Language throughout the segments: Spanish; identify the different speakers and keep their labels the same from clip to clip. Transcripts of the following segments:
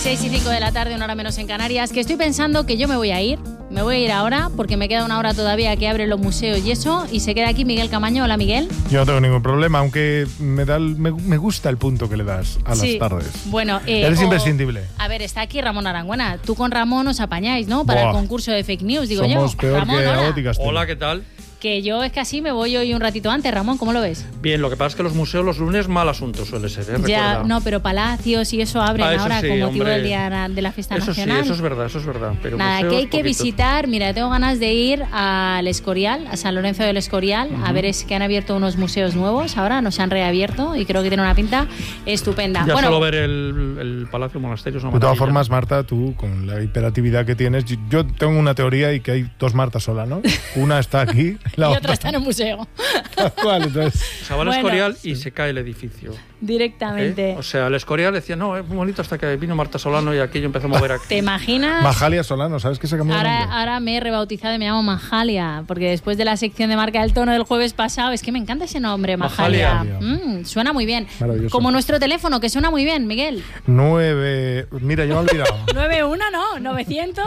Speaker 1: 6:05 de la tarde, una hora menos en Canarias, que estoy pensando que yo me voy a ir ahora porque me queda una hora todavía que abren los museos y eso, y se queda aquí Miguel Camaño. Hola, Miguel.
Speaker 2: Yo no tengo ningún problema, aunque me gusta el punto que le das a las tardes.
Speaker 1: Bueno,
Speaker 2: eres imprescindible.
Speaker 1: A ver, está aquí Ramón Arangüena. Tú con Ramón os apañáis, ¿no? Para el concurso de fake news, digo
Speaker 2: Somos
Speaker 1: yo.
Speaker 2: Peor
Speaker 1: Ramón,
Speaker 2: que
Speaker 1: hola.
Speaker 2: Agóticas.
Speaker 3: Hola, ¿qué tal?
Speaker 1: Que yo es que así me voy hoy un ratito antes. Ramón, ¿cómo lo ves?
Speaker 3: Bien, lo que pasa es que los museos los lunes mal asunto suele ser, ¿eh?
Speaker 1: Ya,
Speaker 3: Recuerda.
Speaker 1: no, pero palacios y eso abren
Speaker 3: Eso
Speaker 1: ahora
Speaker 3: sí,
Speaker 1: con motivo
Speaker 3: hombre.
Speaker 1: del Día de la Fiesta
Speaker 3: Eso
Speaker 1: Nacional.
Speaker 3: sí, eso es verdad. Pero
Speaker 1: Nada,
Speaker 3: museos,
Speaker 1: que hay que
Speaker 3: poquitos.
Speaker 1: visitar. Mira, tengo ganas de ir al Escorial, a San Lorenzo del Escorial, a ver, es que han abierto unos museos nuevos ahora, nos han reabierto y creo que tiene una pinta estupenda.
Speaker 3: Ya
Speaker 1: bueno,
Speaker 3: solo ver el Palacio Monasterio es una
Speaker 2: De todas
Speaker 3: maravilla.
Speaker 2: formas, Marta, tú, con la hiperactividad que tienes, yo tengo una teoría y que hay dos Martas sola, ¿no? Una está aquí, la
Speaker 1: y otra está en el museo.
Speaker 2: Tal cual, entonces.
Speaker 3: Se va al
Speaker 1: Bueno.
Speaker 3: Escorial y se cae el edificio.
Speaker 1: Directamente.
Speaker 3: O sea, el Escorial decía, no, es muy bonito hasta que vino Marta Solano y aquello empezó a mover aquí.
Speaker 1: ¿Te imaginas?
Speaker 2: Majalia Solano, ¿sabes que se cambió de nombre?
Speaker 1: Ahora me he rebautizado y me llamo Majalia, porque después de la sección de Marca del Tono del jueves pasado, es que me encanta ese nombre, Majalia. Suena muy bien.
Speaker 2: Maravilloso.
Speaker 1: Como nuestro teléfono, que suena muy bien, Miguel.
Speaker 2: 9... Mira, yo me he olvidado.
Speaker 1: 91, ¿no? 900.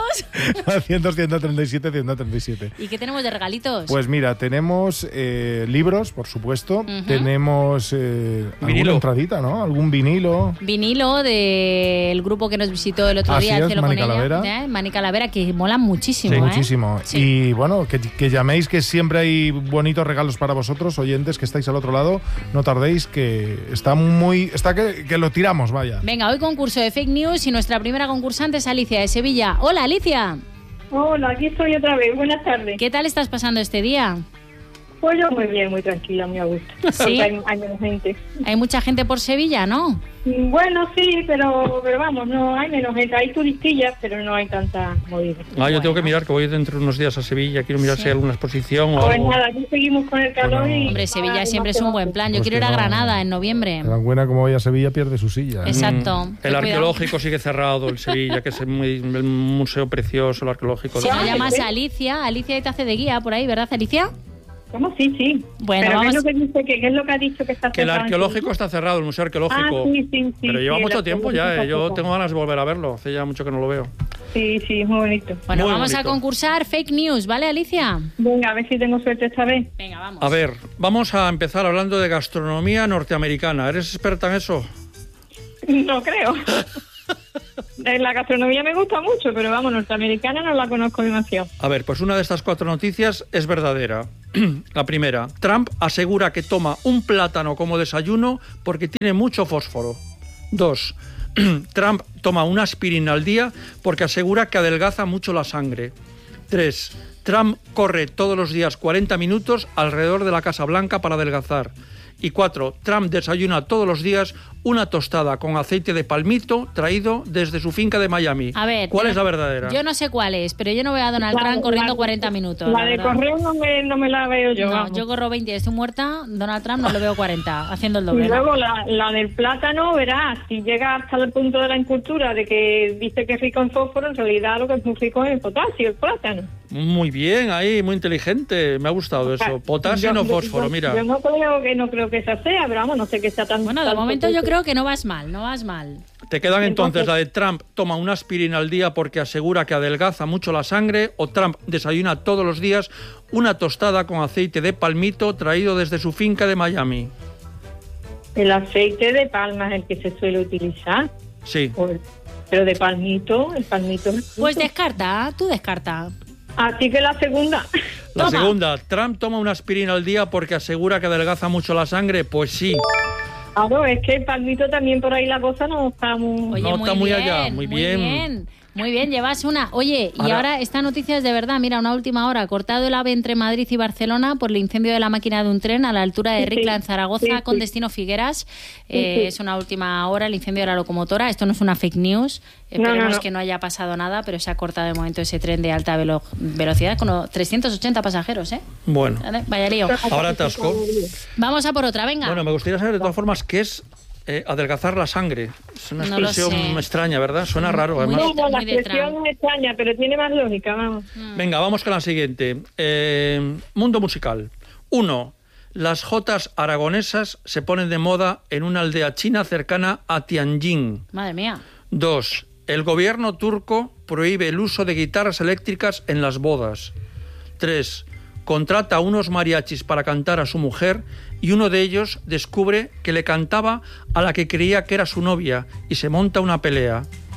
Speaker 2: 137.
Speaker 1: ¿Y qué tenemos de regalitos?
Speaker 2: Pues mira, tenemos libros, por supuesto. Tenemos alguna
Speaker 3: Vinilo.
Speaker 2: entradita, ¿no? Algún vinilo.
Speaker 1: Vinilo del grupo que nos visitó el otro
Speaker 2: Así
Speaker 1: día, el
Speaker 2: es,
Speaker 1: Cielo
Speaker 2: Mani
Speaker 1: con ella,
Speaker 2: Calavera.
Speaker 1: Mani Calavera, que mola muchísimo.
Speaker 2: Sí, muchísimo.
Speaker 1: Sí.
Speaker 2: Y bueno, que llaméis, que siempre hay bonitos regalos para vosotros, oyentes que estáis al otro lado. No tardéis, que está que lo tiramos, vaya.
Speaker 1: Venga, hoy concurso de fake news y nuestra primera concursante es Alicia de Sevilla. Hola, Alicia.
Speaker 4: Hola, aquí estoy otra vez. Buenas tardes.
Speaker 1: ¿Qué tal estás pasando este día?
Speaker 4: Pues yo muy bien, muy tranquila, muy a gusto.
Speaker 1: Sí.
Speaker 4: Porque hay menos gente.
Speaker 1: Hay mucha gente por Sevilla, ¿no?
Speaker 4: Bueno, sí, pero vamos, no hay menos gente. Hay turistillas, pero no hay tanta movida.
Speaker 3: Yo tengo que mirar, que voy dentro de unos días a Sevilla. Quiero mirar si hay alguna exposición o
Speaker 4: Pues
Speaker 3: algo.
Speaker 4: nada, aquí seguimos con el calor y...
Speaker 1: Hombre, Sevilla siempre es un buen plan. Yo
Speaker 2: Pues
Speaker 1: quiero ir
Speaker 2: que
Speaker 1: a
Speaker 2: no.
Speaker 1: Granada en noviembre.
Speaker 2: Tan buena como vaya a Sevilla, pierde su silla.
Speaker 1: Exacto. Ten
Speaker 3: El
Speaker 1: cuidado.
Speaker 3: arqueológico sigue cerrado, el Sevilla, que es el museo precioso, el arqueológico.
Speaker 1: Si no
Speaker 4: Ah,
Speaker 1: llamas
Speaker 4: ¿sí?
Speaker 1: a Alicia te hace de guía por ahí, ¿verdad, Alicia?
Speaker 4: ¿Cómo? Sí.
Speaker 1: Bueno,
Speaker 4: pero
Speaker 1: vamos-
Speaker 4: ¿qué es lo que dice? ¿Qué es lo que ha dicho que está
Speaker 3: Que el
Speaker 4: cerrado en
Speaker 3: arqueológico
Speaker 4: Sevilla?
Speaker 3: está cerrado, el museo arqueológico.
Speaker 4: Ah, sí,
Speaker 3: Pero lleva
Speaker 4: sí,
Speaker 3: mucho
Speaker 4: el
Speaker 3: tiempo ya,
Speaker 4: arqueológico
Speaker 3: yo
Speaker 4: está
Speaker 3: tengo ganas de volver a verlo. Hace ya mucho que no lo veo.
Speaker 4: Sí, es muy bonito.
Speaker 1: Bueno,
Speaker 3: Muy
Speaker 1: vamos a
Speaker 3: bonito.
Speaker 1: concursar fake news, ¿vale, Alicia?
Speaker 4: Venga, a ver si tengo suerte esta vez.
Speaker 1: Venga, vamos.
Speaker 3: A ver, vamos a empezar hablando de gastronomía norteamericana. ¿Eres experta en eso?
Speaker 4: No creo. La gastronomía me gusta mucho, pero vamos, norteamericana no la conozco demasiado.
Speaker 3: A ver, pues una de estas 4 noticias es verdadera. La primera, Trump asegura que toma un plátano como desayuno porque tiene mucho fósforo. 2, Trump toma una aspirina al día porque asegura que adelgaza mucho la sangre. 3, Trump corre todos los días 40 minutos alrededor de la Casa Blanca para adelgazar. Y 4, Trump desayuna todos los días una tostada con aceite de palmito traído desde su finca de Miami.
Speaker 1: A ver,
Speaker 3: ¿Cuál
Speaker 1: yo-
Speaker 3: es la verdadera?
Speaker 1: Yo no sé cuál es, pero yo no veo a Donald Trump corriendo 40 minutos.
Speaker 4: La de
Speaker 1: verdad.
Speaker 4: correo no me la veo yo.
Speaker 1: No,
Speaker 4: vamos.
Speaker 1: yo corro 20 y estoy muerta. Donald Trump no lo veo 40, haciendo el
Speaker 4: Y
Speaker 1: doble.
Speaker 4: luego la del plátano, verás, si llega hasta el punto de la incultura de que dice que es rico en fósforo, en realidad lo que es muy rico es en potasio, el plátano.
Speaker 3: Muy bien, ahí, muy inteligente. Me ha gustado eso. Potasio y no fósforo, mira.
Speaker 4: Yo no creo que esa sea, pero vamos, no sé qué sea tan...
Speaker 1: Bueno, de
Speaker 4: tanto
Speaker 1: momento yo
Speaker 4: que-
Speaker 1: creo que no vas mal, no vas mal.
Speaker 3: Te quedan entonces
Speaker 4: Entonces-
Speaker 3: la de Trump toma una aspirina al día porque asegura que adelgaza mucho la sangre, o Trump desayuna todos los días una tostada con aceite de palmito traído desde su finca de Miami.
Speaker 4: El aceite de palma es el que se suele utilizar,
Speaker 3: Sí.
Speaker 4: pero de palmito, el palmito... es
Speaker 1: Pues
Speaker 4: rico.
Speaker 1: descarta, tú descarta.
Speaker 4: Así que la segunda...
Speaker 3: La
Speaker 1: Toma.
Speaker 3: segunda, Trump toma una aspirina al día porque asegura que adelgaza mucho la sangre. Pues sí.
Speaker 4: Claro, es que el palmito también por ahí la cosa no está muy...
Speaker 1: Oye,
Speaker 3: No,
Speaker 1: muy
Speaker 3: está muy
Speaker 1: bien,
Speaker 3: allá, muy bien.
Speaker 1: Muy bien, llevas una. Oye, y ahora esta noticia es de verdad. Mira, una última hora. Cortado el AVE entre Madrid y Barcelona por el incendio de la máquina de un tren a la altura de
Speaker 4: Sí,
Speaker 1: Ricla, en Zaragoza,
Speaker 4: sí,
Speaker 1: con
Speaker 4: sí.
Speaker 1: destino Figueras.
Speaker 4: Sí.
Speaker 1: Es una última hora, el incendio de la locomotora. Esto no es una fake news. Esperemos
Speaker 4: no.
Speaker 1: que no haya pasado nada, pero se ha cortado de momento ese tren de alta velocidad con 380 pasajeros, ¿eh?
Speaker 3: Bueno,
Speaker 1: Vale, vaya lío.
Speaker 3: ahora atasco.
Speaker 1: Vamos a por otra, venga.
Speaker 3: Bueno, me gustaría saber de todas formas qué es adelgazar la sangre. Es una
Speaker 1: No lo
Speaker 3: expresión
Speaker 1: sé.
Speaker 3: extraña, ¿verdad? Suena raro,
Speaker 1: Muy
Speaker 3: además.
Speaker 4: No, la
Speaker 1: muy de
Speaker 4: expresión
Speaker 1: Trump.
Speaker 4: es extraña, pero tiene más lógica, vamos.
Speaker 3: Venga, vamos con la siguiente. Mundo musical. 1. Las jotas aragonesas se ponen de moda en una aldea china cercana a Tianjin.
Speaker 1: Madre mía.
Speaker 3: 2. El gobierno turco prohíbe el uso de guitarras eléctricas en las bodas. 3. Contrata a unos mariachis para cantar a su mujer y uno de ellos descubre que le cantaba a la que creía que era su novia y se monta una pelea.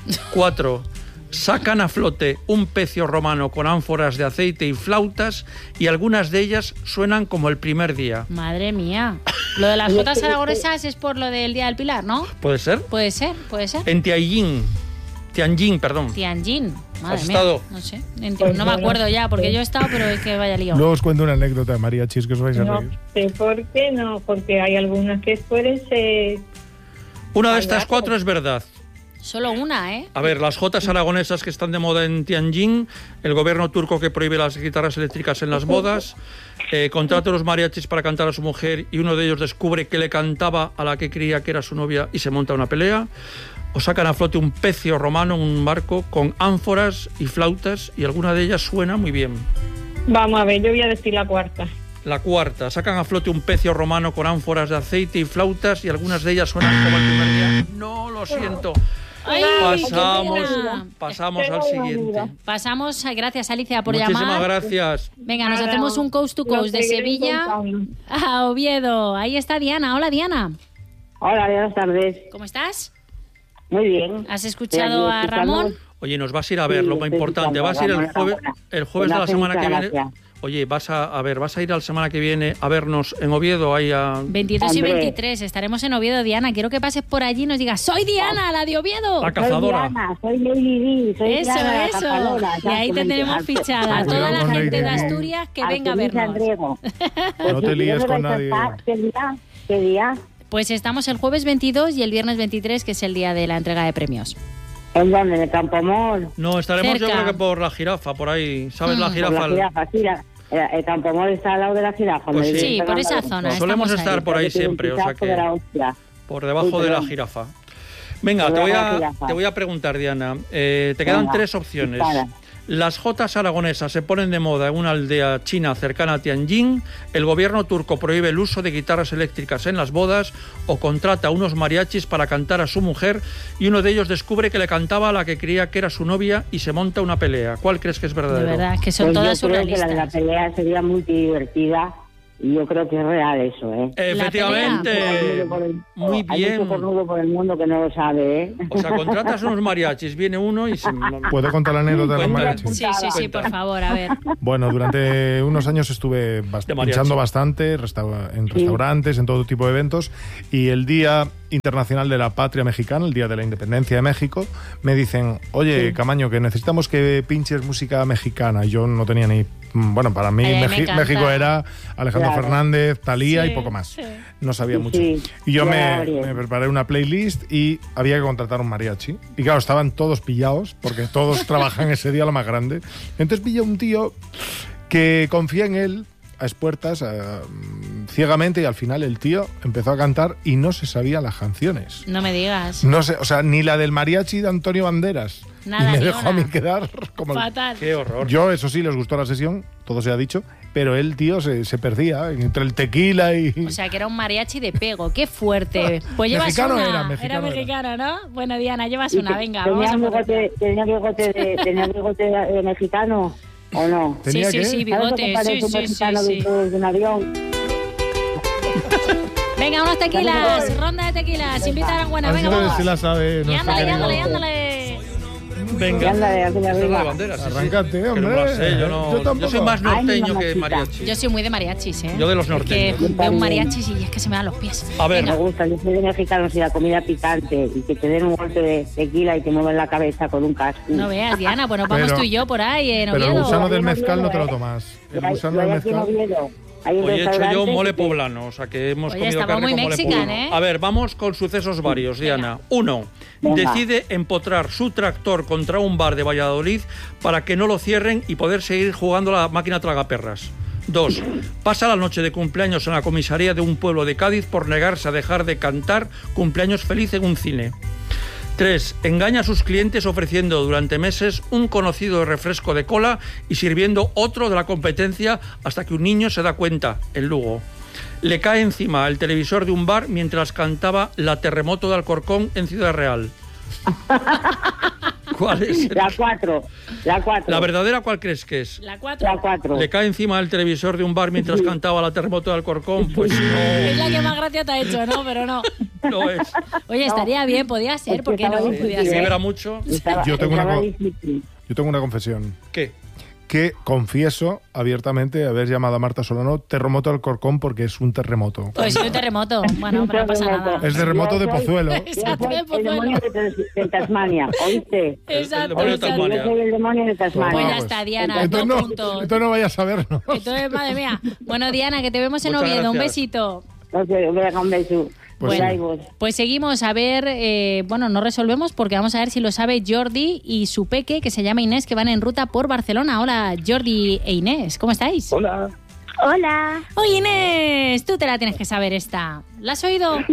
Speaker 3: 4. Sacan a flote un pecio romano con ánforas de aceite y flautas y algunas de ellas suenan como el primer día.
Speaker 1: Madre mía. Lo de las jotas aragonesas es por lo del Día del Pilar, ¿no?
Speaker 3: ¿Puede ser?
Speaker 1: Puede ser.
Speaker 3: En Tianjin, perdón.
Speaker 1: Tianjin. Madre
Speaker 3: ¿Has
Speaker 1: mía.
Speaker 3: estado?
Speaker 1: No sé. No me acuerdo ya, porque yo he estado, pero es que vaya lío.
Speaker 2: Luego os cuento una anécdota de mariachis que os vais a
Speaker 4: No
Speaker 2: reír.
Speaker 4: sé por qué no, porque hay algunas que pueden ser...
Speaker 3: Una de estas 4 es verdad.
Speaker 1: Solo una, ¿eh?
Speaker 3: A ver, las jotas aragonesas que están de moda en Tianjin, el gobierno turco que prohíbe las guitarras eléctricas en las bodas, contrata a los mariachis para cantar a su mujer y uno de ellos descubre que le cantaba a la que creía que era su novia y se monta una pelea, o sacan a flote un pecio romano en un barco con ánforas y flautas y alguna de ellas suena muy bien.
Speaker 4: Vamos a ver, yo voy a decir la cuarta.
Speaker 3: La cuarta, sacan a flote un pecio romano con ánforas de aceite y flautas y algunas de ellas suenan como el primer día. No, lo siento.
Speaker 1: Ay,
Speaker 3: Pasamos al siguiente.
Speaker 1: Pasamos, gracias Alicia por
Speaker 3: Muchísimas
Speaker 1: llamar.
Speaker 3: gracias.
Speaker 1: Venga, nos hacemos un coast to coast de Sevilla a Oviedo. Ahí está Diana. Hola Diana.
Speaker 5: Hola, buenas tardes.
Speaker 1: ¿Cómo estás?
Speaker 5: Muy bien.
Speaker 1: ¿Has escuchado a Ramón?
Speaker 3: Oye, nos vas a ir a ver,
Speaker 5: Sí,
Speaker 3: lo más
Speaker 5: estoy
Speaker 3: importante.
Speaker 5: escuchando,
Speaker 3: Vas a ir
Speaker 5: Ramón,
Speaker 3: el jueves de la semana que viene. Oye, vas a ir la semana que viene a vernos en Oviedo, ahí a...
Speaker 1: 22 y
Speaker 5: Hombre.
Speaker 1: 23, estaremos en Oviedo, Diana. Quiero que pases por allí y nos digas, ¡soy Diana, la de Oviedo!
Speaker 3: La cazadora.
Speaker 5: Soy Diana, soy Lady D, soy
Speaker 1: Eso,
Speaker 5: Diana, la
Speaker 1: eso.
Speaker 5: cazadora.
Speaker 1: Y ahí te tenemos fichada.
Speaker 2: Al-
Speaker 1: Toda la
Speaker 2: al-
Speaker 1: gente de
Speaker 2: al-
Speaker 1: Asturias que
Speaker 5: Al
Speaker 1: venga a
Speaker 5: Feliz
Speaker 1: vernos.
Speaker 5: Andrego.
Speaker 2: No te líes con nadie.
Speaker 5: ¿Qué día?
Speaker 1: Pues estamos el jueves 22 y el viernes 23, que es el día de la entrega de premios.
Speaker 5: ¿En dónde? ¿En el Campo Mor?
Speaker 3: No, estaremos yo
Speaker 1: Cerca.
Speaker 3: creo que por la Jirafa, por ahí. ¿Sabes la
Speaker 5: Por
Speaker 3: Jirafa?
Speaker 5: la jirafa, sí. El Campo Mor está al lado de la jirafa.
Speaker 3: Pues
Speaker 5: me
Speaker 3: sí.
Speaker 5: dice
Speaker 1: Sí, por esa
Speaker 5: Fernando.
Speaker 1: zona.
Speaker 3: Pues solemos
Speaker 1: estamos
Speaker 3: estar
Speaker 1: ahí.
Speaker 3: por ahí
Speaker 5: Porque tiene un
Speaker 3: siempre, o sea
Speaker 5: pisazo de la hostia.
Speaker 3: por debajo
Speaker 5: Uy,
Speaker 3: de la
Speaker 5: perdón.
Speaker 3: Jirafa. Venga,
Speaker 5: Por
Speaker 3: te
Speaker 5: debajo de la jirafa.
Speaker 3: voy a preguntar, Diana. Te quedan
Speaker 5: Venga,
Speaker 3: 3 opciones.
Speaker 5: dispara.
Speaker 3: Las jotas aragonesas se ponen de moda en una aldea china cercana a Tianjin, el gobierno turco prohíbe el uso de guitarras eléctricas en las bodas o contrata a unos mariachis para cantar a su mujer y uno de ellos descubre que le cantaba a la que creía que era su novia y se monta una pelea. ¿Cuál crees que es
Speaker 1: De
Speaker 3: verdadero?
Speaker 1: verdad, es que son
Speaker 5: Pues
Speaker 1: todas
Speaker 5: yo creo que la de la
Speaker 1: surrealistas.
Speaker 5: pelea sería muy divertida y yo creo que es real eso, ¿eh?
Speaker 3: Efectivamente. Muy
Speaker 5: Hay
Speaker 3: bien.
Speaker 5: mucho cornudo por el mundo que no lo sabe, ¿eh?
Speaker 3: O sea, contratas unos mariachis, viene uno y se...
Speaker 2: ¿Puedo contar la anécdota de los
Speaker 3: Cuenta.
Speaker 2: mariachis?
Speaker 1: Sí, sí, sí, por favor, a ver.
Speaker 2: Bueno, durante unos años estuve
Speaker 3: De mariachi.
Speaker 2: pinchando bastante en restaurantes, en todo tipo de eventos, y el Día Internacional de la Patria Mexicana, el Día de la Independencia de México, me dicen, oye, Camaño, que necesitamos que pinches música mexicana. Y yo no tenía ni... Bueno, para mí
Speaker 1: Ay, me encanta.
Speaker 2: México era Alejandro
Speaker 5: Claro.
Speaker 2: Fernández, Thalía
Speaker 1: Sí,
Speaker 2: y poco más.
Speaker 1: sí.
Speaker 2: No sabía
Speaker 5: Sí,
Speaker 2: mucho.
Speaker 5: sí.
Speaker 2: Y yo
Speaker 5: Ya,
Speaker 2: me
Speaker 5: Gabriel.
Speaker 2: preparé una playlist y había que contratar un mariachi. Y claro, estaban todos pillados, porque todos trabajan ese día lo más grande. Entonces pillé un tío que confía en él a expuertas, ciegamente, y al final el tío empezó a cantar y no se sabía las canciones.
Speaker 1: No me digas.
Speaker 2: No sé, o sea, ni la del mariachi de Antonio Banderas.
Speaker 1: Nada,
Speaker 2: y me
Speaker 1: ni
Speaker 2: dejó
Speaker 1: una.
Speaker 2: a mí quedar como...
Speaker 1: Fatal.
Speaker 3: Qué horror.
Speaker 2: Yo, eso sí, les gustó la sesión, todo se ha dicho, pero el tío se perdía entre el tequila y...
Speaker 1: O sea, que era un mariachi de pego. ¡Qué fuerte! Pues llevas
Speaker 2: Mexicano
Speaker 1: una.
Speaker 2: era, mexicano era.
Speaker 1: mexicano, ¿no? Bueno, Diana, llevas
Speaker 5: ¿Y
Speaker 1: una.
Speaker 5: que
Speaker 1: Venga, vamos a por otra.
Speaker 5: tenía bigote de mexicano o no?
Speaker 1: Sí,
Speaker 2: ¿Tenía
Speaker 1: sí,
Speaker 2: qué?
Speaker 1: sí,
Speaker 5: ¿Sabes lo
Speaker 1: bigote.
Speaker 5: que
Speaker 1: Sí,
Speaker 5: parece un
Speaker 1: sí, sí,
Speaker 5: mexicano
Speaker 1: sí.
Speaker 5: de un avión?
Speaker 1: Venga, unos tequilas. Ronda de tequilas. Invita a Aranguena. Venga,
Speaker 2: Así
Speaker 1: vamos.
Speaker 2: se la sabe.
Speaker 1: Y
Speaker 2: nuestro
Speaker 1: ándale,
Speaker 2: querido-
Speaker 1: ándale, ándale.
Speaker 3: Venga.
Speaker 5: Ándale, ándale,
Speaker 3: Esa es la de
Speaker 5: arriba.
Speaker 3: banderas, sí, sí.
Speaker 2: Arráncate,
Speaker 3: Que no
Speaker 2: hombre.
Speaker 3: me la sé, yo,
Speaker 2: Yo tampoco.
Speaker 3: soy más
Speaker 5: Ay,
Speaker 3: norteño
Speaker 5: mamacita.
Speaker 3: que mariachi.
Speaker 1: Yo soy muy de mariachis, ¿eh?
Speaker 3: Yo de los
Speaker 1: Es
Speaker 3: norteños.
Speaker 1: que veo un mariachis y es que se me dan los pies.
Speaker 3: A ver,
Speaker 5: Me
Speaker 1: Venga.
Speaker 5: gusta, yo soy de mexicanos y la comida picante y que te den un golpe de tequila y te mueven la cabeza con un casco.
Speaker 1: No veas, Diana. Bueno, vamos
Speaker 2: Pero-
Speaker 1: tú y yo por ahí en
Speaker 2: Pero el
Speaker 1: Oviedo.
Speaker 2: gusano del
Speaker 5: Yo
Speaker 2: mezcal
Speaker 5: no
Speaker 2: no te lo
Speaker 5: Oviedo,
Speaker 2: tomas. El
Speaker 5: Yo
Speaker 2: gusano del
Speaker 5: aquí en
Speaker 2: mezcal...
Speaker 5: Oviedo. Hay un
Speaker 3: hoy he hecho yo
Speaker 5: restaurante
Speaker 3: mole
Speaker 5: que-
Speaker 3: poblano, o sea que hemos
Speaker 1: Oye,
Speaker 3: comido
Speaker 1: estaba
Speaker 3: carne
Speaker 1: muy
Speaker 3: con mole
Speaker 1: mexican,
Speaker 3: poblano.
Speaker 1: ¿eh?
Speaker 3: A ver, vamos con sucesos varios, Diana. 1.
Speaker 5: Venga.
Speaker 3: Decide empotrar su tractor contra un bar de Valladolid para que no lo cierren y poder seguir jugando a la máquina tragaperras. 2. Pasa la noche de cumpleaños en la comisaría de un pueblo de Cádiz por negarse a dejar de cantar Cumpleaños Feliz en un cine. 3. Engaña a sus clientes ofreciendo durante meses un conocido refresco de cola y sirviendo otro de la competencia hasta que un niño se da cuenta, en Lugo. Le cae encima el televisor de un bar mientras cantaba La Terremoto de Alcorcón en Ciudad Real. ¿Cuál es?
Speaker 5: La 4.
Speaker 3: ¿La verdadera cuál crees que es?
Speaker 1: La 4.
Speaker 5: La 4.
Speaker 3: ¿Le cae encima del televisor de un bar mientras cantaba la terremoto de Alcorcón? Pues no.
Speaker 1: Es la que más gracia te ha hecho, ¿no? Pero no.
Speaker 3: No es.
Speaker 1: Oye, estaría bien, podía ser, ¿por qué no?
Speaker 5: Estaba
Speaker 1: Podía
Speaker 3: Si
Speaker 1: ser.
Speaker 3: era mucho.
Speaker 2: Yo tengo
Speaker 5: estaba
Speaker 2: una
Speaker 5: difícil.
Speaker 2: Yo tengo una confesión.
Speaker 3: ¿Qué?
Speaker 2: Que confieso abiertamente haber llamado a Marta Solano terremoto del Alcorcón porque es un terremoto.
Speaker 1: Pues sí, un terremoto. Bueno, pero no pasa nada.
Speaker 2: Es terremoto de Pozuelo.
Speaker 5: Yo
Speaker 1: Exacto,
Speaker 5: soy
Speaker 1: de
Speaker 5: el
Speaker 1: Pozuelo.
Speaker 5: demonio de Tasmania, ¿oíste?
Speaker 1: Exacto,
Speaker 3: demonio de
Speaker 1: exacto.
Speaker 3: Tasmania.
Speaker 5: Yo soy el demonio de Tasmania.
Speaker 1: Pues ya
Speaker 2: Vamos.
Speaker 1: está, Diana,
Speaker 2: Entonces
Speaker 1: dos
Speaker 2: no,
Speaker 1: puntos.
Speaker 2: entonces no vayas a vernos.
Speaker 1: Entonces, madre mía. Bueno, Diana, que te vemos en
Speaker 3: Muchas
Speaker 1: Oviedo. Un
Speaker 3: gracias.
Speaker 1: besito.
Speaker 5: Entonces, venga, un beso.
Speaker 2: Pues
Speaker 5: Por
Speaker 2: sí.
Speaker 5: ahí vos.
Speaker 1: Pues seguimos a ver, bueno, no resolvemos porque vamos a ver si lo sabe Jordi y su peque, que se llama Inés, que van en ruta por Barcelona. Hola, Jordi e Inés, ¿cómo estáis?
Speaker 6: Hola.
Speaker 7: Hola.
Speaker 1: Oye, Inés, tú te la tienes que saber esta. ¿La has oído?
Speaker 6: A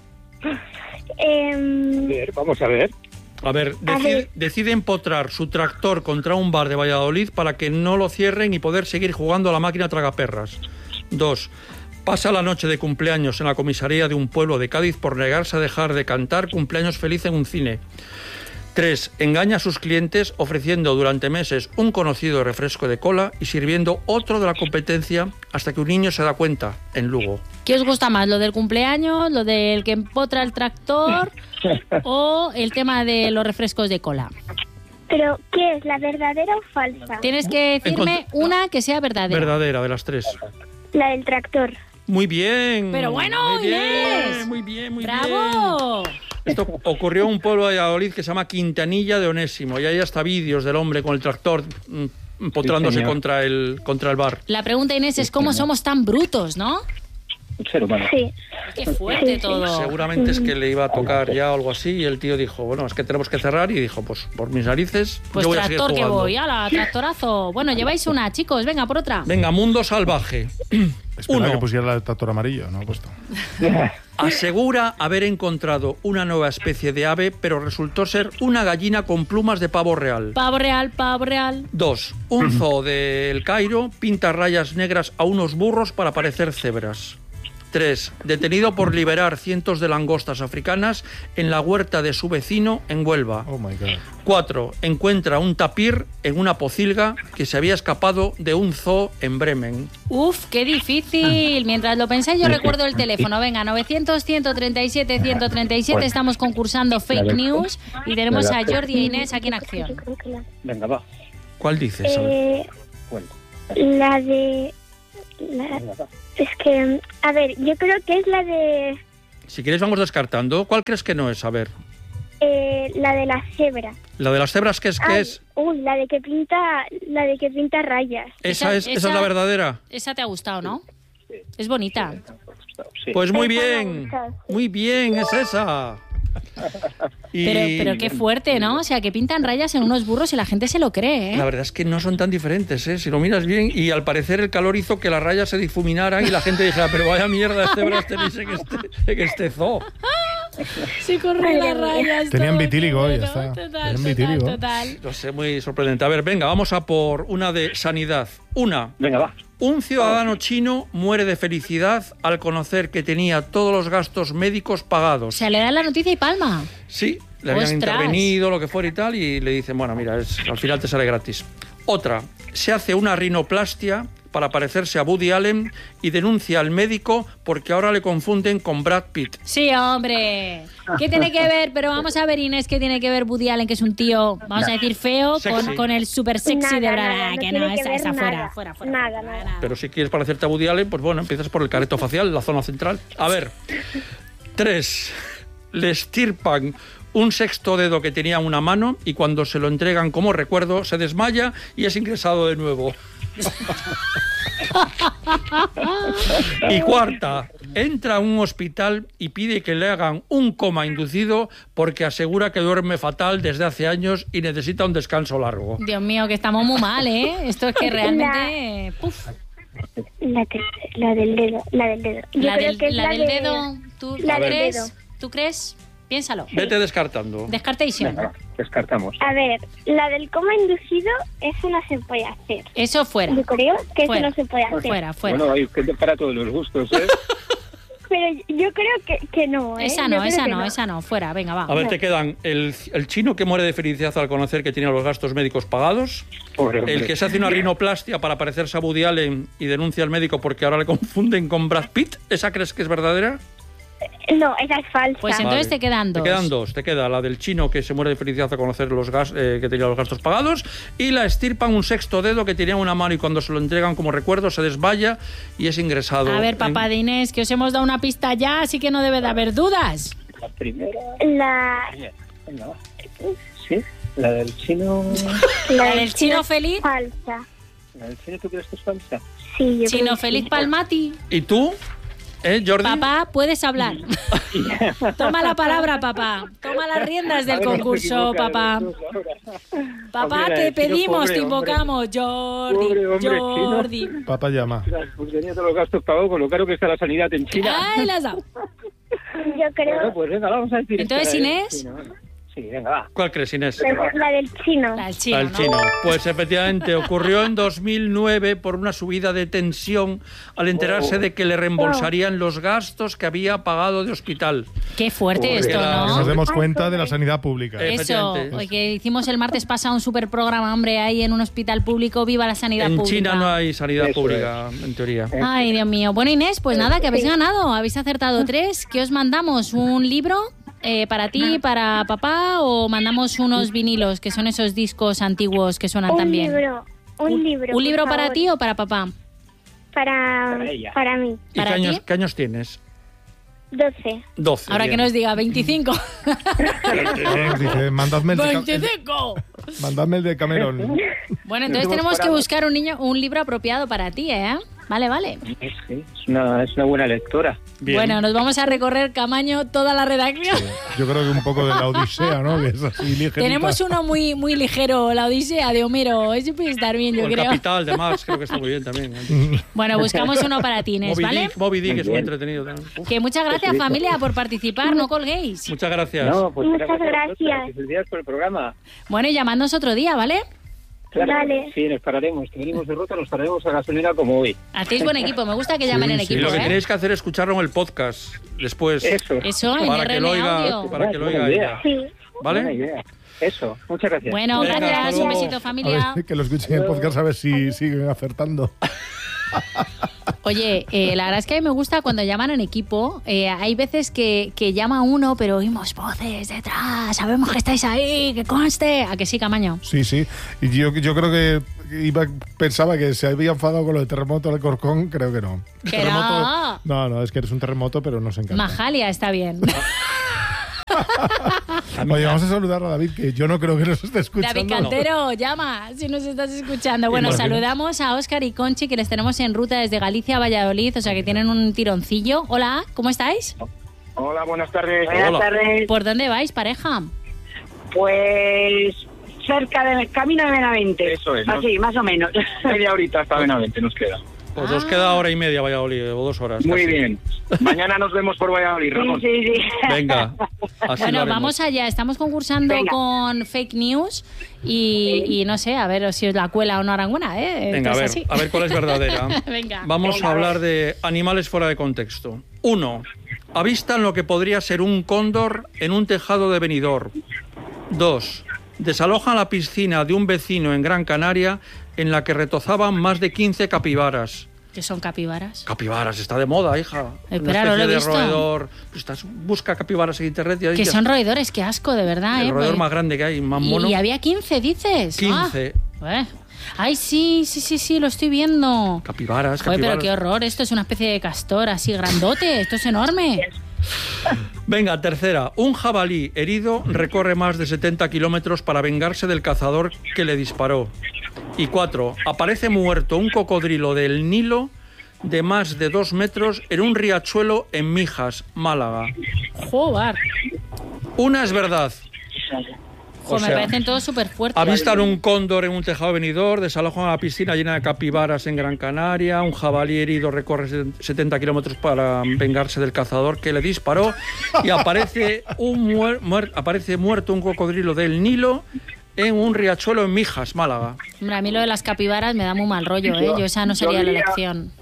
Speaker 6: ver, vamos a ver.
Speaker 3: A ver, decide empotrar su tractor contra un bar de Valladolid para que no lo cierren y poder seguir jugando a la máquina tragaperras. 2. Pasa la noche de cumpleaños en la comisaría de un pueblo de Cádiz por negarse a dejar de cantar cumpleaños feliz en un cine. 3. Engaña a sus clientes ofreciendo durante meses un conocido refresco de cola y sirviendo otro de la competencia hasta que un niño se da cuenta, en Lugo.
Speaker 1: ¿Qué os gusta más, lo del cumpleaños, lo del que empotra el tractor o el tema de los refrescos de cola?
Speaker 7: ¿Pero qué es, la verdadera o falsa?
Speaker 1: Tienes que decirme una que sea verdadera.
Speaker 3: Verdadera, de las 3.
Speaker 7: La del tractor.
Speaker 3: Muy bien.
Speaker 1: Pero bueno,
Speaker 3: muy bien,
Speaker 1: Inés.
Speaker 3: muy bien, muy bien.
Speaker 1: ¡Bravo!
Speaker 3: Esto ocurrió en un pueblo de Valladolid que se llama Quintanilla de Onésimo y hay hasta vídeos del hombre con el tractor empotrándose
Speaker 6: señor.
Speaker 3: contra el bar.
Speaker 1: La pregunta, Inés, es cómo somos tan brutos, ¿no?
Speaker 6: Un ser humano.
Speaker 7: Sí.
Speaker 1: Qué fuerte todo.
Speaker 3: Seguramente es que le iba a tocar ya o algo así y el tío dijo, bueno, es que tenemos que cerrar y dijo, pues por mis narices
Speaker 1: Pues
Speaker 3: yo voy a seguir
Speaker 1: tractor que
Speaker 3: jugando.
Speaker 1: voy, ala, tractorazo. Bueno, lleváis una, chicos, venga, por otra.
Speaker 3: Venga, mundo salvaje.
Speaker 2: Espera
Speaker 3: 1.
Speaker 2: que pusiera el tractor amarillo, no ha puesto.
Speaker 3: Asegura haber encontrado una nueva especie de ave, pero resultó ser una gallina con plumas de pavo real.
Speaker 1: Pavo real, pavo real.
Speaker 3: 2. Un zoo del Cairo pinta rayas negras a unos burros para parecer cebras. 3. Detenido por liberar cientos de langostas africanas en la huerta de su vecino en Huelva.
Speaker 2: Oh my God.
Speaker 3: 4. Encuentra un tapir en una pocilga que se había escapado de un zoo en Bremen.
Speaker 1: Uf, qué difícil. Mientras lo pensáis, yo recuerdo el teléfono. Venga, 900-137-137. Estamos concursando fake news y tenemos a Jordi e Inés aquí en acción.
Speaker 6: Venga, va.
Speaker 3: ¿Cuál dices? A ver.
Speaker 6: Cuenta.
Speaker 7: La de... Es que, a ver, yo creo que es la de...
Speaker 3: Si quieres vamos descartando. ¿Cuál crees que no es? A ver.
Speaker 7: La de la cebra.
Speaker 3: ¿La de las cebras qué es? ¿Qué es?
Speaker 7: Uy, la de que pinta rayas.
Speaker 3: ¿Esa es la verdadera?
Speaker 1: Esa te ha gustado, ¿no? Es bonita.
Speaker 6: Sí.
Speaker 3: Pues muy
Speaker 7: Esa me ha
Speaker 3: bien.
Speaker 7: gustado.
Speaker 3: Muy bien, es esa. Y
Speaker 1: Pero qué fuerte, ¿no? O sea, que pintan rayas en unos burros y la gente se lo cree,
Speaker 3: la
Speaker 1: ¿eh?
Speaker 3: verdad es que no son tan diferentes, ¿eh? Si lo miras bien, y al parecer el calor hizo que las rayas se difuminaran y la gente dijera, pero vaya mierda de cebras tenéis en este zoo.
Speaker 1: Se corren las rayas.
Speaker 2: Tenían
Speaker 1: todo,
Speaker 2: vitíligo,
Speaker 1: qué
Speaker 2: ya
Speaker 1: bueno.
Speaker 2: está.
Speaker 1: Total,
Speaker 2: Tenían vitíligo.
Speaker 1: total.
Speaker 3: No sé, muy sorprendente. A ver, venga, vamos a por una de sanidad.
Speaker 6: Venga, va.
Speaker 3: Un ciudadano chino muere de felicidad al conocer que tenía todos los gastos médicos
Speaker 1: O
Speaker 3: pagados.
Speaker 1: sea, le dan la noticia y palma.
Speaker 3: Sí, le habían
Speaker 1: ¡Ostras!
Speaker 3: intervenido, lo que fuera y tal, y le dicen, bueno, mira, al final te sale gratis. Otra, se hace una rinoplastia para parecerse a Woody Allen y denuncia al médico porque ahora le confunden con Brad Pitt.
Speaker 1: Sí, hombre. ¿Qué tiene que ver? Pero vamos a ver, Inés, ¿qué tiene que ver Woody Allen, que es un tío, vamos a decir, feo,
Speaker 3: Sexy.
Speaker 1: con el super sexy de Brad?
Speaker 7: Nada,
Speaker 1: que
Speaker 7: no
Speaker 1: no,
Speaker 7: tiene que
Speaker 1: esa
Speaker 7: ver nada.
Speaker 1: fuera.
Speaker 7: Nada.
Speaker 3: Pero si quieres parecerte a Woody Allen, pues bueno, empiezas por el careto facial, la zona central. A ver, 3. Le estirpan un sexto dedo que tenía en una mano y cuando se lo entregan como recuerdo se desmaya y es ingresado de nuevo. Y cuarta, entra a un hospital y pide que le hagan un coma inducido porque asegura que duerme fatal desde hace años y necesita un descanso largo.
Speaker 1: Dios mío, que estamos muy mal, ¿eh? Esto es que realmente... Puf.
Speaker 7: La del dedo. Yo
Speaker 1: La
Speaker 7: creo
Speaker 1: del,
Speaker 7: que es
Speaker 1: la del
Speaker 7: de-
Speaker 1: dedo, ¿tú
Speaker 7: la del
Speaker 1: crees?
Speaker 7: dedo.
Speaker 1: ¿Tú crees? Piénsalo.
Speaker 3: Vete descartando.
Speaker 1: Descartation.
Speaker 6: Venga, va. Descartamos.
Speaker 7: A ver, la del coma inducido, eso no se puede hacer.
Speaker 1: Eso fuera.
Speaker 7: Yo creo que
Speaker 1: Fuera.
Speaker 7: eso no se puede hacer.
Speaker 1: Fuera.
Speaker 6: Bueno, hay gente para todos los gustos, ¿eh?
Speaker 7: Pero yo creo que no, ¿eh?
Speaker 1: Esa no, fuera, venga, va.
Speaker 3: A ver, te quedan el chino que muere de felicidad al conocer que tiene los gastos médicos pagados,
Speaker 6: Pobre hombre.
Speaker 3: el que se hace una rinoplastia para parecerse a Woody Allen y denuncia al médico porque ahora le confunden con Brad Pitt. ¿Esa crees que es verdadera?
Speaker 7: No, esa es falsa.
Speaker 1: Pues entonces
Speaker 3: Vale.
Speaker 1: te quedan dos.
Speaker 3: Te quedan dos. Te queda la del chino que se muere de felicidad al conocer que tenía los gastos pagados, y la estirpan un sexto dedo que tenía en una mano y cuando se lo entregan como recuerdo se desvaya y es ingresado.
Speaker 1: A ver, papá de Inés, que os hemos dado una pista ya, así que no debe de haber dudas.
Speaker 6: La primera...
Speaker 7: La
Speaker 6: Venga, va. ¿Sí? La del chino...
Speaker 1: ¿La del chino feliz?
Speaker 7: falsa.
Speaker 6: ¿La del chino tú crees que es falsa?
Speaker 7: Sí, yo
Speaker 1: Chino
Speaker 7: creo
Speaker 1: feliz
Speaker 7: que
Speaker 1: Palmati.
Speaker 3: ¿Y tú? Jordi?
Speaker 1: Papá, puedes hablar. Toma la palabra, papá. Toma las riendas del
Speaker 6: A ver, no se
Speaker 1: concurso,
Speaker 6: equivoca,
Speaker 1: papá.
Speaker 6: los dos ahora.
Speaker 1: Papá,
Speaker 6: Hombre,
Speaker 1: te
Speaker 6: el chino,
Speaker 1: pedimos,
Speaker 6: pobre
Speaker 1: te
Speaker 6: hombre.
Speaker 1: invocamos. Jordi,
Speaker 6: Pobre hombre,
Speaker 1: Jordi.
Speaker 2: Papá llama.
Speaker 6: Pues tenía todos los gastos pagados con lo caro que está la sanidad en China.
Speaker 1: Ay, las has dado.
Speaker 7: Yo creo
Speaker 6: Bueno, pues venga, vamos a decir...
Speaker 1: Entonces,
Speaker 6: esta, ¿eh?
Speaker 1: Inés.
Speaker 6: Chino, venga. Sí, venga, va.
Speaker 3: ¿Cuál crees, Inés?
Speaker 7: la del chino.
Speaker 1: La del chino,
Speaker 3: Al
Speaker 1: ¿no?
Speaker 3: chino. Pues efectivamente ocurrió en 2009 por una subida de tensión al enterarse de que le reembolsarían los gastos que había pagado de hospital.
Speaker 1: Qué fuerte esto,
Speaker 2: Que nos
Speaker 1: ¿no?
Speaker 2: demos cuenta de la sanidad pública.
Speaker 1: Eso,
Speaker 3: Efectivamente.
Speaker 1: hoy que hicimos el martes pasado un super programa, hombre, ahí en un hospital público. Viva la sanidad
Speaker 3: En
Speaker 1: pública.
Speaker 3: China no hay sanidad
Speaker 6: Eso
Speaker 3: pública, en teoría.
Speaker 1: Ay, Dios mío. Bueno, Inés, pues nada, que habéis ganado. Habéis acertado 3. ¿Qué os mandamos? ¿Un libro para ti, para papá, o mandamos unos vinilos, que son esos discos antiguos que suenan tan bien?
Speaker 7: Un libro.
Speaker 1: ¿Un libro
Speaker 7: por
Speaker 1: para
Speaker 7: favor.
Speaker 1: ti o para papá?
Speaker 7: Para
Speaker 6: ella.
Speaker 7: mí.
Speaker 3: ¿Y
Speaker 1: ¿Para ti?
Speaker 3: qué años tienes?
Speaker 7: 12.
Speaker 3: 12.
Speaker 1: Ahora
Speaker 3: bien.
Speaker 1: que nos diga 25.
Speaker 2: Dice, mandadme el de,
Speaker 1: ¡25!
Speaker 2: mandadme el de Cameron.
Speaker 1: Bueno, entonces tenemos que buscar un libro apropiado para ti, ¿eh? Vale, vale.
Speaker 6: Sí, es una buena lectora.
Speaker 3: Bien.
Speaker 1: Bueno, nos vamos a recorrer, Camaño, toda la redacción.
Speaker 2: Yo creo que un poco de la Odisea, ¿no? Que es así ligerita.
Speaker 1: Tenemos uno muy, muy ligero, la Odisea de Homero. Ese puede estar bien, yo
Speaker 3: O el
Speaker 1: creo.
Speaker 3: Capital de Max, creo que está muy bien también.
Speaker 1: Bueno, buscamos uno para ti, Inés, ¿vale?
Speaker 3: Moby Dick es muy
Speaker 6: Bien.
Speaker 3: entretenido también. Uf,
Speaker 1: Que muchas gracias, familia, por participar. No colguéis.
Speaker 3: muchas gracias.
Speaker 6: No, pues
Speaker 7: Muchas
Speaker 6: gracias a vosotros,
Speaker 7: gracias.
Speaker 6: y felicidades por el programa.
Speaker 1: Bueno, y llamadnos otro día, ¿vale?
Speaker 6: Claro,
Speaker 7: Vale.
Speaker 6: sí, nos pararemos. Que venimos de ruta, nos pararemos a gasolina como hoy.
Speaker 1: Hacéis buen equipo. Me gusta que llamen en
Speaker 2: sí.
Speaker 3: Y
Speaker 1: equipo,
Speaker 3: lo que
Speaker 1: ¿eh?
Speaker 3: tenéis que hacer es escucharlo en el podcast después.
Speaker 6: Eso.
Speaker 1: Eso, en
Speaker 3: Para que lo
Speaker 1: DRM
Speaker 3: oiga,
Speaker 1: Audio.
Speaker 3: para que lo
Speaker 6: Buena
Speaker 3: oiga
Speaker 6: idea.
Speaker 3: ella.
Speaker 7: Sí.
Speaker 6: Buena
Speaker 3: ¿Vale?
Speaker 6: idea. Eso, muchas gracias.
Speaker 1: Bueno,
Speaker 3: Venga,
Speaker 1: gracias.
Speaker 3: hasta
Speaker 1: Un
Speaker 3: luego.
Speaker 1: besito,
Speaker 2: A
Speaker 1: familia.
Speaker 2: ver, que lo escuchen en podcast a ver si siguen acertando.
Speaker 1: Oye, la verdad es que a mí me gusta cuando llaman en equipo. Hay veces que llama uno, pero oímos voces detrás. Sabemos que estáis ahí, que conste. ¿A que sí, Camaño?
Speaker 2: Sí, sí. Y yo creo que pensaba que se había enfadado con lo de terremoto del Corcón. Creo que no.
Speaker 1: Que
Speaker 2: Terremoto. No, es que eres un terremoto, pero nos encanta.
Speaker 1: Majalia está bien.
Speaker 2: Oye, vamos a saludar a David, que yo no creo que nos esté escuchando.
Speaker 1: David Cantero, llama si nos estás escuchando. Bueno,
Speaker 2: Imagínate.
Speaker 1: saludamos a Óscar y Conchi, que les tenemos en ruta desde Galicia a Valladolid, o sea que tienen un tironcillo. Hola, ¿cómo estáis?
Speaker 6: Hola, buenas tardes.
Speaker 3: Hola.
Speaker 8: tardes.
Speaker 1: ¿Por dónde vais, pareja?
Speaker 8: Pues cerca del camino de Benavente.
Speaker 6: Eso es, ¿no?
Speaker 8: Así, más o menos.
Speaker 6: Media horita hasta Benavente nos queda.
Speaker 3: Pues os queda hora y media Valladolid, o 2 horas.
Speaker 6: Muy
Speaker 3: casi.
Speaker 6: bien. Mañana nos vemos por Valladolid, Ramón.
Speaker 8: Sí, sí.
Speaker 3: Venga. Así
Speaker 1: Bueno,
Speaker 3: lo haremos.
Speaker 1: vamos allá. Estamos concursando
Speaker 8: Venga.
Speaker 1: con fake news y no sé, a ver si os la cuela o no Aranguna, ¿eh?
Speaker 3: Venga,
Speaker 1: Esto es así.
Speaker 3: a ver cuál es verdadera.
Speaker 1: Venga.
Speaker 3: Vamos a hablar de animales fuera de contexto. 1. Avistan lo que podría ser un cóndor en un tejado de Benidorm. 2. Desalojan la piscina de un vecino en Gran Canaria en la que retozaban más de 15 capibaras.
Speaker 1: ¿Qué son capibaras?
Speaker 3: Capibaras, está de moda, hija.
Speaker 1: Espera,
Speaker 3: Una
Speaker 1: no lo he
Speaker 3: especie de
Speaker 1: visto.
Speaker 3: roedor. Busca capibaras en internet y ahí
Speaker 1: Que
Speaker 3: ya-
Speaker 1: son roedores, qué asco, de verdad,
Speaker 3: el
Speaker 1: ¿eh?
Speaker 3: roedor
Speaker 1: Pues-
Speaker 3: más grande que hay, más mono.
Speaker 1: Y había 15, dices.
Speaker 3: 15
Speaker 1: Ah, Ay, sí, lo estoy viendo.
Speaker 3: capibaras,
Speaker 1: Joder,
Speaker 3: capibaras.
Speaker 1: pero qué horror, esto es una especie de castor así grandote, esto es enorme.
Speaker 3: Venga, tercera. Un jabalí herido recorre más de 70 kilómetros para vengarse del cazador que le disparó. Y 4. Aparece muerto un cocodrilo del Nilo de más de 2 metros en un riachuelo en Mijas, Málaga.
Speaker 1: Joder,
Speaker 3: Una es verdad. O
Speaker 1: me
Speaker 3: sea,
Speaker 1: parecen todos súper fuertes.
Speaker 3: Avistan un cóndor en un tejado de Benidorm, desalojan una piscina llena de capibaras en Gran Canaria, un jabalí herido recorre 70 kilómetros para vengarse del cazador que le disparó y aparece, aparece muerto un cocodrilo del Nilo en un riachuelo en Mijas, Málaga.
Speaker 1: Hombre, a mí lo de las capibaras me da muy mal rollo, ¿eh? Yo esa no sería la elección.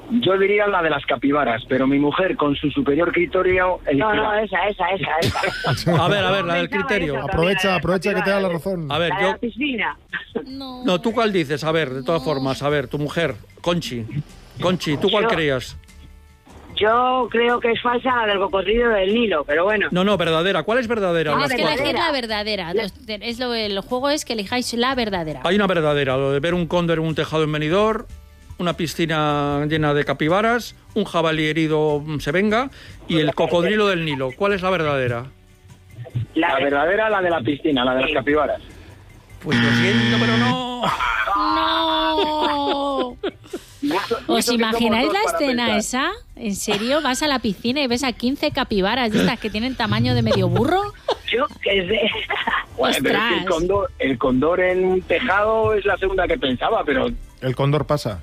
Speaker 6: Yo diría la de las capibaras, pero mi mujer, con su superior criterio...
Speaker 8: No, esa.
Speaker 3: A ver, la del criterio.
Speaker 2: Aprovecha que te da la razón.
Speaker 3: A ver,
Speaker 8: La de la piscina.
Speaker 3: No, ¿tú cuál dices? A ver, de todas formas, a ver, tu mujer, Conchi, ¿tú cuál creías?
Speaker 8: Yo creo que es falsa la del cocodrilo del Nilo, pero bueno.
Speaker 3: No, verdadera. ¿Cuál es verdadera?
Speaker 1: Tienes que elegir la verdadera. El juego es que elijáis la verdadera.
Speaker 3: Hay una verdadera, lo de ver un cóndor en un tejado en Benidorm, una piscina llena de capibaras, un jabalí herido se venga y el cocodrilo del Nilo. ¿Cuál es la verdadera?
Speaker 6: La verdadera, la de la piscina, la de las capibaras.
Speaker 3: Pues lo siento, pero no.
Speaker 1: ¡No! ¿Os imagináis la escena esa? ¿En serio? ¿Vas a la piscina y ves a 15 capibaras de estas que tienen tamaño de medio burro?
Speaker 8: Yo qué sé.
Speaker 6: Bueno, pero es que el cóndor en un tejado es la segunda que pensaba, pero...
Speaker 2: El cóndor pasa.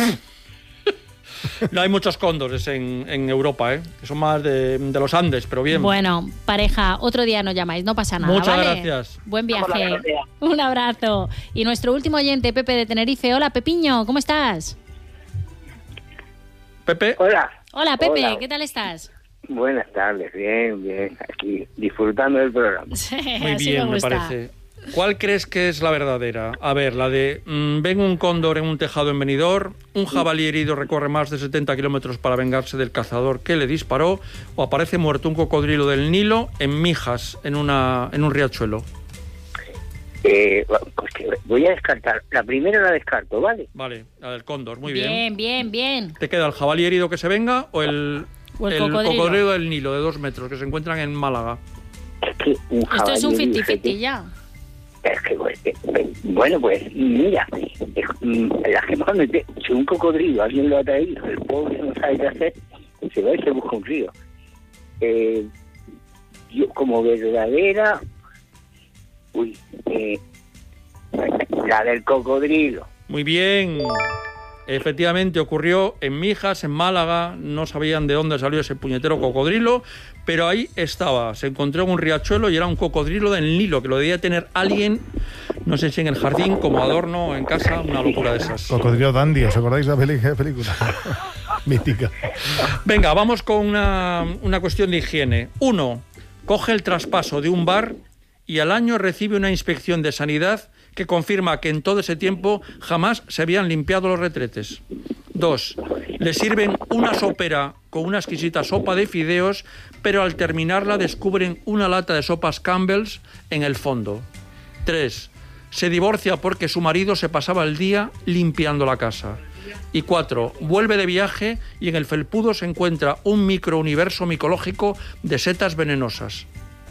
Speaker 3: No hay muchos cóndores en Europa, que son más de los Andes, pero bien.
Speaker 1: Bueno, pareja, otro día nos llamáis, no pasa nada.
Speaker 3: Muchas
Speaker 1: ¿vale?
Speaker 3: gracias.
Speaker 1: Buen viaje. Un abrazo. Y nuestro último oyente, Pepe de Tenerife. Hola, Pepiño, ¿cómo estás?
Speaker 3: Pepe.
Speaker 1: Hola, Pepe,
Speaker 9: Hola.
Speaker 1: ¿qué tal estás?
Speaker 9: Buenas tardes, bien, aquí disfrutando del programa.
Speaker 3: Muy
Speaker 1: Así
Speaker 3: bien, me
Speaker 1: gusta.
Speaker 3: parece. ¿Cuál crees que es la verdadera? A ver, la de ven un cóndor en un tejado en Benidorm, un jabalí herido recorre más de 70 kilómetros para vengarse del cazador que le disparó, o aparece muerto un cocodrilo del Nilo en Mijas, en un riachuelo.
Speaker 9: Pues que voy a descartar. La primera la descarto, ¿vale?
Speaker 3: Vale, la del cóndor, muy bien.
Speaker 1: Bien.
Speaker 3: ¿Te queda el jabalí herido que se venga o el cocodrilo del Nilo de 2 metros que se encuentran en Málaga?
Speaker 9: Es que un
Speaker 1: Esto es un
Speaker 9: jabalí,
Speaker 1: 50-50 ya.
Speaker 9: Es que, bueno, pues mira, la que más me... Si un cocodrilo alguien lo ha traído, el pobre no sabe qué hacer, se va y se busca un río. Yo como verdadera... la del cocodrilo.
Speaker 3: Muy bien. Efectivamente ocurrió en Mijas, en Málaga. No sabían de dónde salió ese puñetero cocodrilo, pero ahí estaba. Se encontró en un riachuelo y era un cocodrilo del Nilo, que lo debía tener alguien, no sé si en el jardín, como adorno o en casa, una locura de esas.
Speaker 2: Cocodrilo Dandy, ¿os acordáis de la película? Mítica.
Speaker 3: Venga, vamos con una cuestión de higiene. 1. Coge el traspaso de un bar y al año recibe una inspección de sanidad que confirma que en todo ese tiempo jamás se habían limpiado los retretes. 2. Le sirven una sopera con una exquisita sopa de fideos, pero al terminarla descubren una lata de sopas Campbell's en el fondo. 3. Se divorcia porque su marido se pasaba el día limpiando la casa. Y 4. Vuelve de viaje y en el felpudo se encuentra un microuniverso micológico de setas venenosas.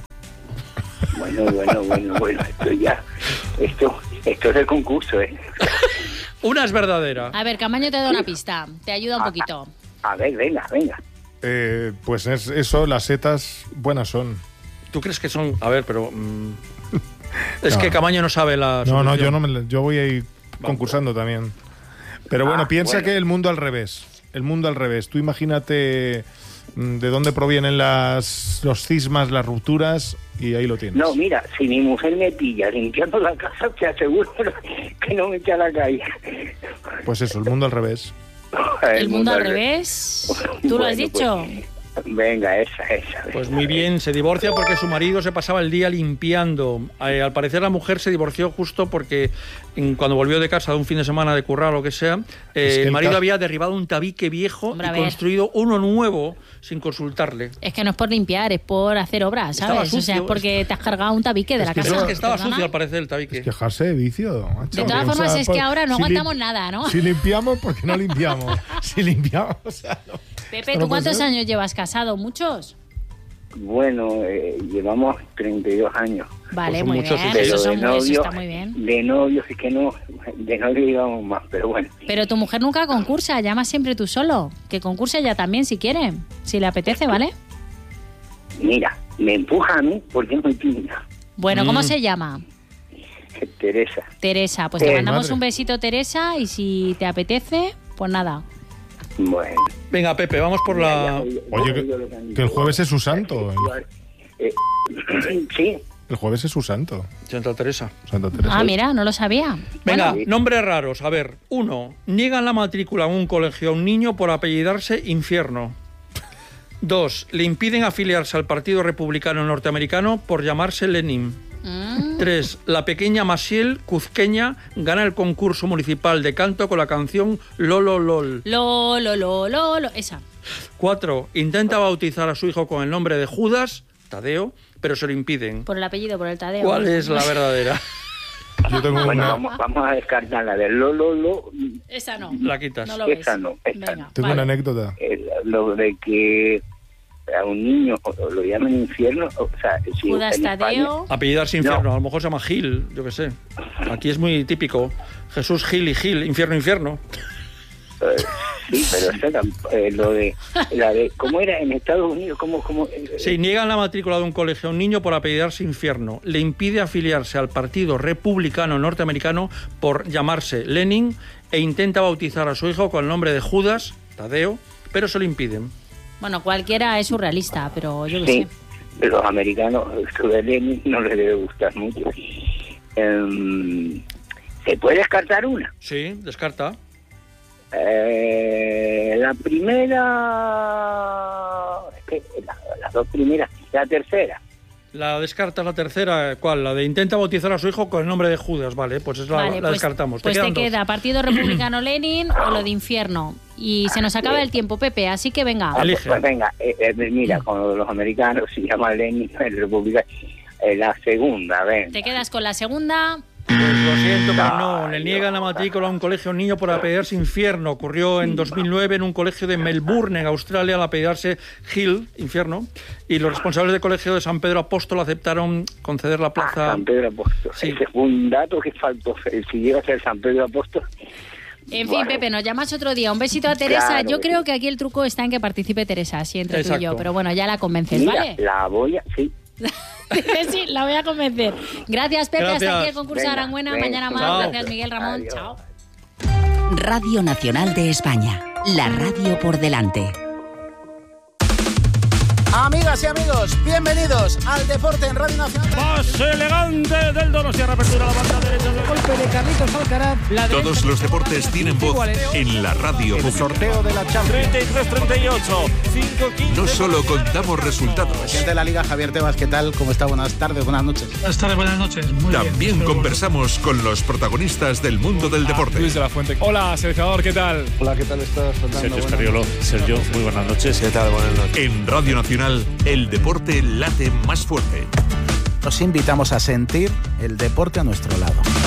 Speaker 9: Bueno, esto es el concurso,
Speaker 3: Una es verdadera.
Speaker 1: A ver, Camaño te da una pista, te ayuda un poquito.
Speaker 9: A ver, venga.
Speaker 2: Pues es eso, las setas buenas son.
Speaker 3: ¿Tú crees que son...? A ver, pero... es que Camaño no sabe la solución.
Speaker 2: Yo voy a ir concursando también. Pero bueno, piensa que el mundo al revés. Tú imagínate de dónde provienen los cismas, las rupturas, y ahí lo tienes.
Speaker 9: No, mira, si mi mujer me pilla limpiando la casa, te aseguro que no me echa a la calle.
Speaker 2: Pues eso, el mundo al revés.
Speaker 1: ¿El mundo al revés? ¿Tú lo has dicho?
Speaker 9: Pues, venga, esa.
Speaker 3: Pues muy bien, se divorcia porque su marido se pasaba el día limpiando. Al parecer la mujer se divorció justo porque cuando volvió de casa de un fin de semana de currar o lo que sea, el marido había derribado un tabique viejo y construido uno nuevo sin consultarle.
Speaker 1: Es que no es por limpiar, es por hacer obras, ¿sabes?
Speaker 3: Sucio,
Speaker 1: o sea, es porque te has cargado un tabique de la casa.
Speaker 3: Es que estaba sucio al parecer el tabique.
Speaker 2: Es quejarse de vicio, macho.
Speaker 1: De todas formas, es que ahora no aguantamos nada, ¿no?
Speaker 2: Si limpiamos, ¿por qué no limpiamos? Si limpiamos, o sea, no.
Speaker 1: Pepe, ¿tú cuántos años llevas casado? ¿Muchos?
Speaker 9: Bueno, llevamos 32 años.
Speaker 1: Vale, muy bien, eso está muy bien.
Speaker 9: De novios es que no, de novios llevamos más, pero bueno.
Speaker 1: Pero tu mujer nunca concursa, llama siempre tú solo. Que concurse ella también si quiere, si le apetece, ¿vale?
Speaker 9: Mira, me empuja a mí porque es muy tímida.
Speaker 1: Bueno, ¿cómo se llama?
Speaker 9: Teresa,
Speaker 1: pues te mandamos un besito, Teresa, y si te apetece, pues nada.
Speaker 9: Bueno.
Speaker 3: Venga, Pepe, vamos por la...
Speaker 2: Oye, que el jueves es su santo.
Speaker 9: Sí.
Speaker 2: El jueves es su santo.
Speaker 3: Santa Teresa.
Speaker 2: Santa Teresa.
Speaker 1: Ah, mira, no lo sabía.
Speaker 3: Venga,
Speaker 1: Bueno,
Speaker 3: nombres raros. A ver, 1. Niegan la matrícula en un colegio a un niño por apellidarse Infierno. 2. Le impiden afiliarse al Partido Republicano Norteamericano por llamarse Lenin. 3. La pequeña Maciel, cuzqueña, gana el concurso municipal de canto con la canción Lolo Lol.
Speaker 1: Lo, esa.
Speaker 3: 4. Intenta bautizar a su hijo con el nombre de Judas, Tadeo, pero se lo impiden.
Speaker 1: Por el apellido, por el Tadeo.
Speaker 3: ¿Cuál es la verdadera?
Speaker 2: Yo tengo
Speaker 9: Bueno,
Speaker 2: una...
Speaker 9: vamos a descartar la de lo.
Speaker 1: Esa no.
Speaker 3: La quitas.
Speaker 1: No lo ves.
Speaker 9: Esa no. Esa
Speaker 1: Venga,
Speaker 2: Tengo una anécdota.
Speaker 9: Lo de que a un niño lo llaman infierno, o sea, si
Speaker 1: Judas
Speaker 9: en España-
Speaker 1: Tadeo.
Speaker 3: Apellidarse Infierno,
Speaker 9: No.
Speaker 3: a lo mejor se llama Gil, yo qué sé. Aquí es muy típico. Jesús Gil y Gil, Infierno, Infierno.
Speaker 9: Sí, pero lo de la de ¿cómo era en Estados Unidos? ¿Cómo?
Speaker 3: Sí, niegan la matrícula de un colegio a un niño por apellidarse Infierno. Le impide afiliarse al Partido Republicano Norteamericano por llamarse Lenin e intenta bautizar a su hijo con el nombre de Judas, Tadeo, pero se lo impiden.
Speaker 1: Bueno, cualquiera es surrealista, pero yo qué
Speaker 9: Sí,
Speaker 1: sé.
Speaker 9: los americanos, esto de Lenin no les debe gustar mucho. ¿Se puede descartar una?
Speaker 3: Sí, descarta.
Speaker 9: La primera... Es que las dos primeras, la tercera.
Speaker 3: La descarta la tercera, ¿cuál? La de intenta bautizar a su hijo con el nombre de Judas, vale, pues la
Speaker 1: Vale, pues,
Speaker 3: descartamos.
Speaker 1: Pues te
Speaker 3: quedan dos.
Speaker 1: queda Partido Republicano Lenin o lo de Infierno. Y se nos acaba el tiempo, Pepe, así que venga.
Speaker 3: Elige.
Speaker 9: Pues venga, mira, con los americanos se llama Lenin, el republicano. La segunda, ven.
Speaker 1: Te quedas con la segunda.
Speaker 3: Pues lo siento, pero no. Le niegan la matrícula a un colegio a un niño por apellidarse Infierno. Ocurrió en 2009 en un colegio de Melbourne, en Australia, al apellidarse Hill, Infierno. Y los responsables del colegio de San Pedro Apóstol aceptaron conceder la plaza.
Speaker 9: San Pedro Apóstol.
Speaker 3: Sí.
Speaker 9: Ese fue un dato que faltó. Si llega a ser San Pedro Apóstol.
Speaker 1: En fin,
Speaker 9: Bueno.
Speaker 1: Pepe, nos llamas otro día. Un besito a Teresa.
Speaker 9: Claro
Speaker 1: Yo
Speaker 9: que
Speaker 1: creo
Speaker 9: sí.
Speaker 1: que aquí el truco está en que participe Teresa, así entre tú y
Speaker 3: Exacto.
Speaker 1: yo. Pero bueno, ya la convences,
Speaker 9: Mira,
Speaker 1: ¿vale?
Speaker 9: la voy a... Sí.
Speaker 1: Sí, la voy a convencer. Gracias, Pepe.
Speaker 3: Gracias.
Speaker 1: Hasta aquí el concurso de
Speaker 9: Venga,
Speaker 1: Aranbuena.
Speaker 9: venga.
Speaker 1: Mañana más.
Speaker 3: Chao.
Speaker 1: Gracias, Miguel Ramón.
Speaker 9: Adiós.
Speaker 1: Chao.
Speaker 10: Radio Nacional de España. La radio por delante.
Speaker 11: Amigas y amigos, bienvenidos al deporte en Radio Nacional.
Speaker 12: Más elegante del Donostia, reapertura la banda derecha del golpe de Carlitos Alcaraz.
Speaker 13: Todos los deportes tienen voz en la radio.
Speaker 11: El sorteo de la Champions.
Speaker 12: 33-38, 5-15.
Speaker 13: No solo contamos resultados,
Speaker 11: Presidente de la Liga, Javier Tebas, ¿qué tal? ¿Cómo está? Buenas tardes, buenas noches.
Speaker 12: Buenas tardes, buenas noches. Muy
Speaker 13: también
Speaker 12: bien.
Speaker 13: conversamos con los protagonistas del mundo del deporte.
Speaker 12: Luis de la Fuente. Hola, seleccionador, ¿qué tal?
Speaker 14: Hola, ¿qué tal estás, Fernando?
Speaker 12: Sergio
Speaker 14: Buenas
Speaker 12: Escariolo.
Speaker 14: noches.
Speaker 12: Sergio, muy buenas noches.
Speaker 14: ¿Qué tal? Buenas noches.
Speaker 13: En Radio Nacional, el deporte late más fuerte.
Speaker 11: Nos invitamos a sentir el deporte a nuestro lado.